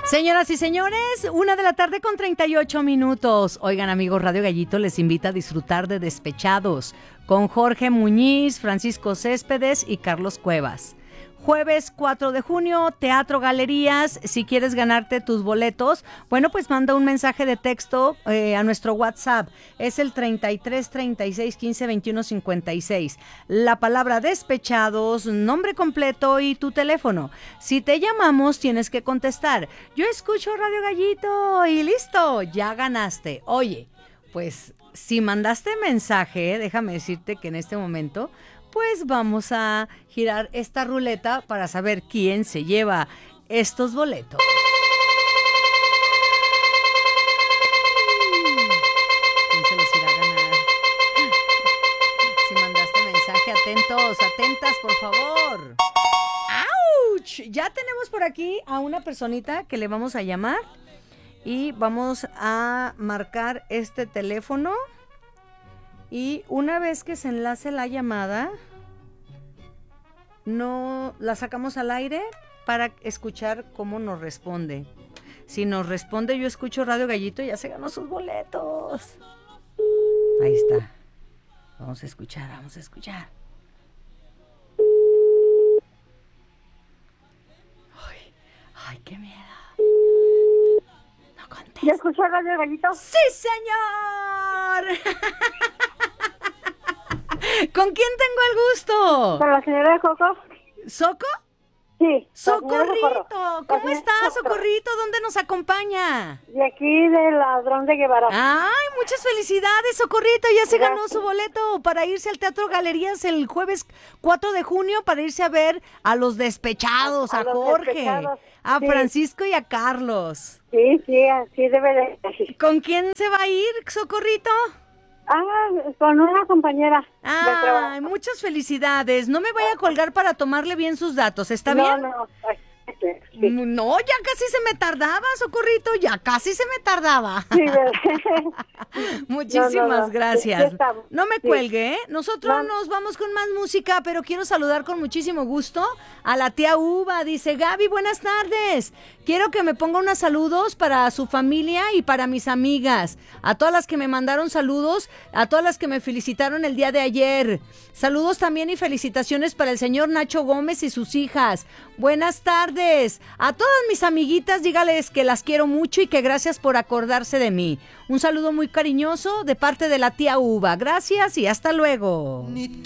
Señoras y señores, 1:38 p.m. Oigan, amigos, Radio Gallito les invita a disfrutar de Despechados con Jorge Muñiz, Francisco Céspedes y Carlos Cuevas. Jueves 4 de junio, Teatro Galerías. Si quieres ganarte tus boletos, bueno, pues manda un mensaje de texto a nuestro WhatsApp. Es el 33 36 15 21 56. La palabra Despechados, nombre completo y tu teléfono. Si te llamamos, tienes que contestar. Yo escucho Radio Gallito y listo, ya ganaste. Oye, pues si mandaste mensaje, déjame decirte que en este momento pues vamos a girar esta ruleta para saber quién se lleva estos boletos. ¿Quién se los irá a ganar? Si mandaste mensaje, atentos, atentas, por favor. ¡Auch! Ya tenemos por aquí a una personita que le vamos a llamar y vamos a marcar este teléfono. Y una vez que se enlace la llamada, no la sacamos al aire para escuchar cómo nos responde. Si nos responde, yo escucho Radio Gallito, ya se ganó sus boletos. Ahí está. Vamos a escuchar, vamos a escuchar. Ay, qué miedo. No contesta. ¿Ya escuchó Radio Gallito? ¡Sí, señor! ¿Con quién tengo el gusto? ¿Con la señora Coco? ¿Soco? Sí. ¡Socorrito! ¿Cómo estás, Socorrito? ¿Dónde nos acompaña? De aquí, de Ladrón de Guevara. ¡Ay, muchas felicidades, Socorrito! Ya se ganó su boleto para irse al Teatro Galerías el jueves 4 de junio para irse a ver a los Despechados, a Jorge, Despechados, a sí. Francisco y a Carlos. Sí, así debe de ser. ¿Con quién se va a ir, Socorrito? Con una compañera del Ay, trabajo. muchas felicidades. No me vaya a colgar para tomarle bien sus datos, ¿está bien? No. Sí. No, ya casi se me tardaba, Socorrito, ya casi se me tardaba. Sí, ¿verdad? Muchísimas gracias. Sí, estamos. No me Sí. cuelgue, ¿eh? Nosotros nos vamos con más música, pero quiero saludar con muchísimo gusto a la tía Uva. Dice, Gaby, buenas tardes. Quiero que me ponga unos saludos para su familia y para mis amigas. A todas las que me mandaron saludos, a todas las que me felicitaron el día de ayer. Saludos también y felicitaciones para el señor Nacho Gómez y sus hijas. Buenas tardes. A todas mis amiguitas, dígales que las quiero mucho y que gracias por acordarse de mí. Un saludo muy cariñoso de parte de la tía Uva. Gracias y hasta luego.